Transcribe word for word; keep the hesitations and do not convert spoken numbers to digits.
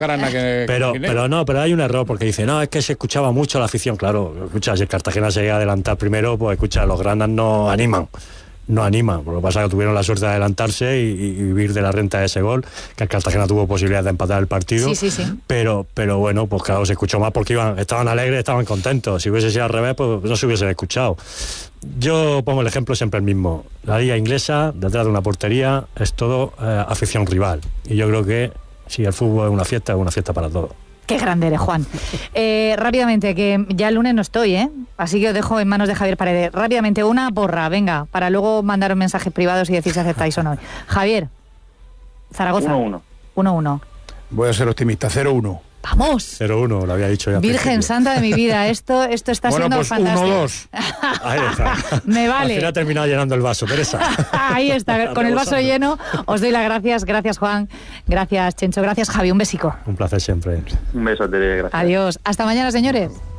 Que, pero, que pero no, pero hay un error, porque dice, no, es que se escuchaba mucho la afición. Claro, escucha, si el Cartagena se llega a adelantar primero, pues escucha, los grandes no animan. No animan, por lo que pasa es que tuvieron la suerte de adelantarse y, y vivir de la renta de ese gol, que el Cartagena tuvo posibilidad de empatar el partido. Sí, sí, sí. Pero, pero bueno, pues claro, se escuchó más porque iban, estaban alegres, estaban contentos. Si hubiese sido al revés, pues no se hubiesen escuchado. Yo pongo el ejemplo siempre el mismo. La liga inglesa, detrás de una portería, es todo eh, afición rival. Y yo creo que si el fútbol es una fiesta, es una fiesta para todos. Qué grande eres, Juan. Eh, rápidamente, que ya el lunes no estoy, ¿eh? Así que os dejo en manos de Javier Paredes. Rápidamente, una porra, venga, para luego mandar mensajes privados y decir si aceptáis o no. Javier, Zaragoza. uno uno. uno uno. Voy a ser optimista, cero uno. ¡Vamos! cero uno, lo había dicho ya. Virgen principio. Santa de mi vida, esto, esto está bueno, siendo pues fantástico. uno dos. Ahí está. Me vale. Al final ha terminado llenando el vaso, Teresa. Ahí está, con el vaso lleno. Os doy las gracias. Gracias, Juan. Gracias, Chencho. Gracias, Javi. Un besico. Un placer siempre. Un beso, Tere, gracias. Adiós. Hasta mañana, señores.